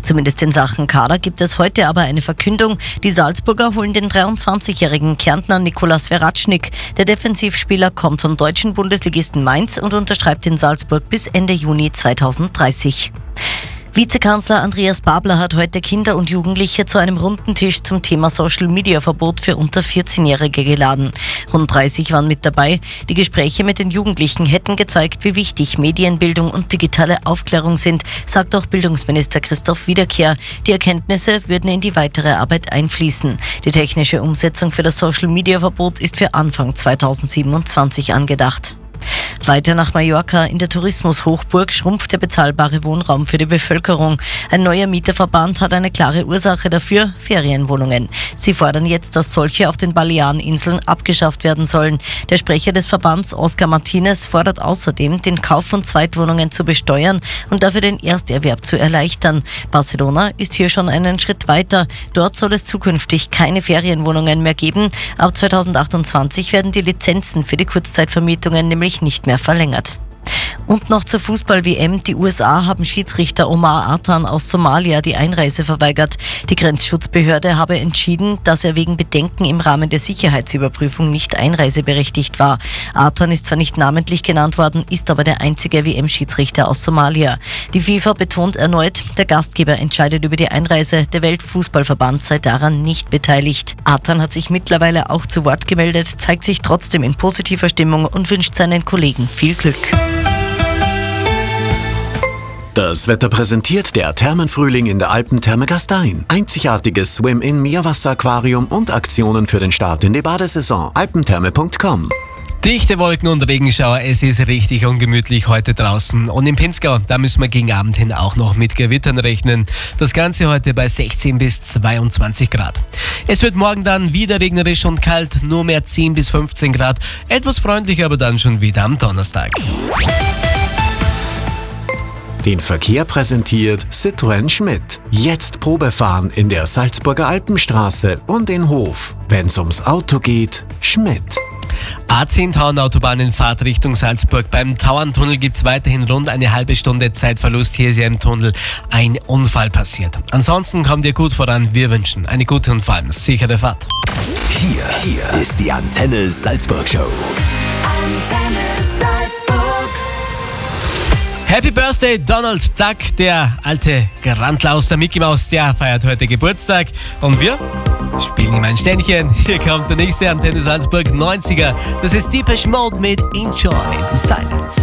Zumindest in Sachen Kader gibt es heute aber eine Verkündung. Die Salzburger holen den 23-jährigen Kärntner Nikola Sveracnik. Der Defensivspieler kommt vom deutschen Bundesligisten Mainz und unterschreibt in Salzburg bis Ende Juni 2030. Vizekanzler Andreas Babler hat heute Kinder und Jugendliche zu einem runden Tisch zum Thema Social-Media-Verbot für unter 14-Jährige geladen. Rund 30 waren mit dabei. Die Gespräche mit den Jugendlichen hätten gezeigt, wie wichtig Medienbildung und digitale Aufklärung sind, sagt auch Bildungsminister Christoph Wiederkehr. Die Erkenntnisse würden in die weitere Arbeit einfließen. Die technische Umsetzung für das Social-Media-Verbot ist für Anfang 2027 angedacht. Weiter nach Mallorca. In der Tourismushochburg schrumpft der bezahlbare Wohnraum für die Bevölkerung. Ein neuer Mieterverband hat eine klare Ursache dafür: Ferienwohnungen. Sie fordern jetzt, dass solche auf den Baleareninseln abgeschafft werden sollen. Der Sprecher des Verbands, Oscar Martinez, fordert außerdem, den Kauf von Zweitwohnungen zu besteuern und dafür den Ersterwerb zu erleichtern. Barcelona ist hier schon einen Schritt weiter. Dort soll es zukünftig keine Ferienwohnungen mehr geben. Ab 2028 werden die Lizenzen für die Kurzzeitvermietungen nämlich nicht mehr verlängert. Und noch zur Fußball-WM. Die USA haben Schiedsrichter Omar Artan aus Somalia die Einreise verweigert. Die Grenzschutzbehörde habe entschieden, dass er wegen Bedenken im Rahmen der Sicherheitsüberprüfung nicht einreiseberechtigt war. Artan ist zwar nicht namentlich genannt worden, ist aber der einzige WM-Schiedsrichter aus Somalia. Die FIFA betont erneut, der Gastgeber entscheidet über die Einreise. Der Weltfußballverband sei daran nicht beteiligt. Artan hat sich mittlerweile auch zu Wort gemeldet, zeigt sich trotzdem in positiver Stimmung und wünscht seinen Kollegen viel Glück. Das Wetter präsentiert der Thermenfrühling in der Alpentherme Gastein. Einzigartiges Swim-in-Meerwasseraquarium und Aktionen für den Start in die Badesaison. alpentherme.com. Dichte Wolken und Regenschauer, es ist richtig ungemütlich heute draußen. Und im Pinzgau, da müssen wir gegen Abend hin auch noch mit Gewittern rechnen. Das Ganze heute bei 16 bis 22 Grad. Es wird morgen dann wieder regnerisch und kalt, nur mehr 10 bis 15 Grad. Etwas freundlicher aber dann schon wieder am Donnerstag. Den Verkehr präsentiert Citroën Schmidt. Jetzt Probefahren in der Salzburger Alpenstraße und in Hof. Wenn's ums Auto geht, Schmidt. A10 Tauernautobahn in Fahrtrichtung Salzburg. Beim Tauerntunnel gibt's weiterhin rund eine halbe Stunde Zeitverlust. Hier ist ja im Tunnel ein Unfall passiert. Ansonsten kommt ihr gut voran. Wir wünschen eine gute und vor allem sichere Fahrt. Hier ist die Antenne Salzburg Show. Antenne Salzburg. Happy Birthday, Donald Duck, der alte Grandlaus, der Mickey Mouse, der feiert heute Geburtstag. Und wir spielen ihm ein Ständchen. Hier kommt der nächste Antenne Salzburg 90er. Das ist Depeche Mode mit Enjoy the Silence.